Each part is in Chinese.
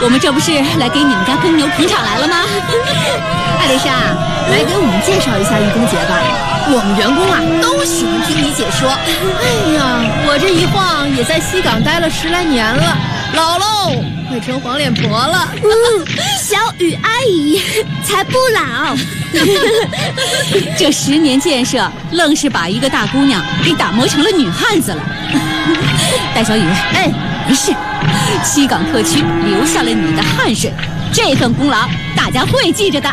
我们这不是来给你们家公牛捧场来了吗？ 艾丽莎，来给我们介绍一下玉工节吧。我们员工啊都喜欢听你解说。哎呀，我这一晃也在西港待了10来年了，老喽，快成黄脸婆了。 小雨阿姨才不老。 这10年建设，愣是把一个大姑娘给打磨成了女汉子了。戴小雨， 哎， 没事，西港特区留下了你的汗水，这份功劳大家会记着的。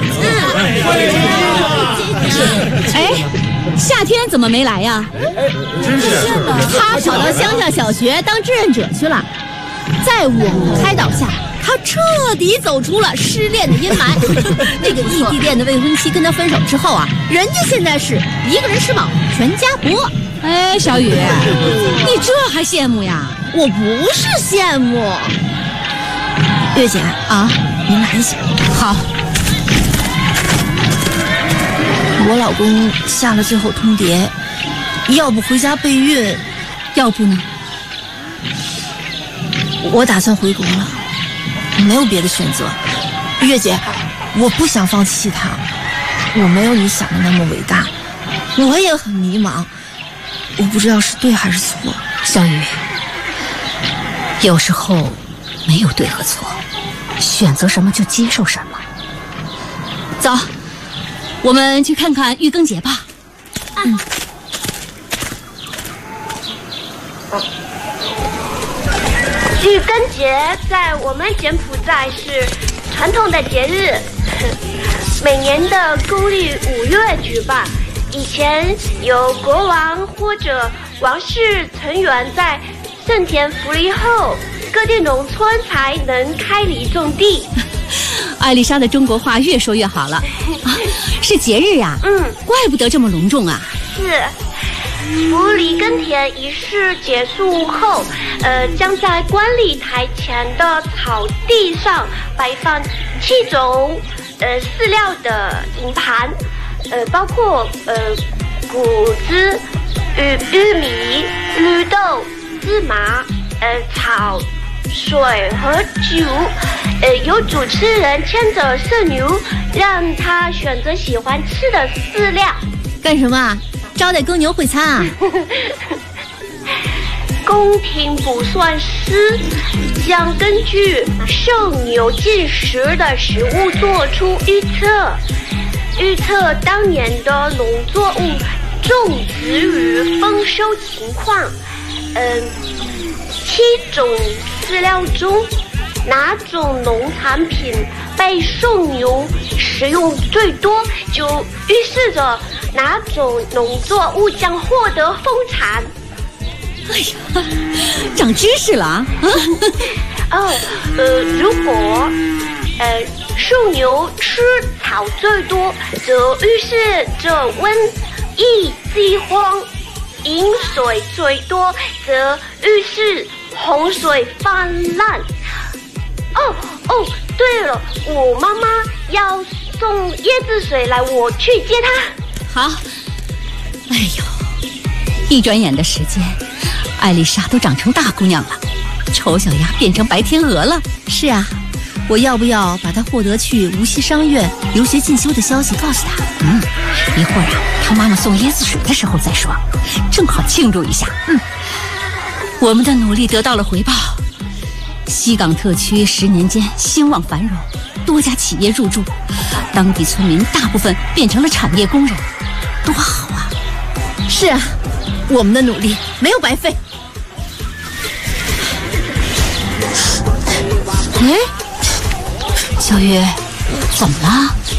哎，夏天怎么没来呀？ 真是， 他跑到乡下小学当志愿者去了。在我们的开导下，他彻底走出了失恋的阴霾。这个异地恋的未婚妻跟他分手之后啊，人家现在是一个人吃饱全家不饿。 哎，小雨，你这还羡慕呀？ 我不是羡慕。月姐啊，您来一下。 好。 我老公下了最后通牒，要不回家备孕， 要不呢？ 我打算回国了，没有别的选择。月姐，我不想放弃他，我没有你想的那么伟大，我也很迷茫，我不知道是对还是错。 小雨，有时候没有对和错，选择什么就接受什么。走，我们去看看玉庚节吧。 玉庚节在我们柬埔寨是传统的节日，每年的公历5月举办。以前有国王或者王室成员在盛田福利后，各地农村才能开犁种地。 艾丽莎的中国话越说越好了啊！是节日呀？怪不得这么隆重啊！ 是。福犁耕田仪式结束后，将在观礼台前的草地上摆放7种饲料的银盘，包括谷子、玉米、绿豆、芝麻、草、水和酒。由主持人牵着圣牛，让他选择喜欢吃的饲料。 干什么啊？招待公牛会餐啊？ 宫廷卜算师将根据圣牛进食的食物做出预测当年的农作物种植与丰收情况。7种饲料中，哪种农产品被圣牛食用最多，就预示着哪种农作物将获得丰产。 哎呀，长知识了啊！ 如果圣牛吃草最多，则预示着瘟疫饥荒；饮水最多，则预示洪水泛滥。对了，我妈妈要送椰子水来，我去接她。 好。哎呦，一转眼的时间，艾丽莎都长成大姑娘了，丑小鸭变成白天鹅了。 是啊，我要不要把她获得去无锡商院留学进修的消息告诉她？ 一会儿啊，她妈妈送椰子水的时候再说，正好庆祝一下。我们的努力得到了回报。西港特区10年间兴旺繁荣，多家企业入驻，当地村民大部分变成了产业工人，多好啊！ 是啊，我们的努力没有白费。 小雨，怎么了？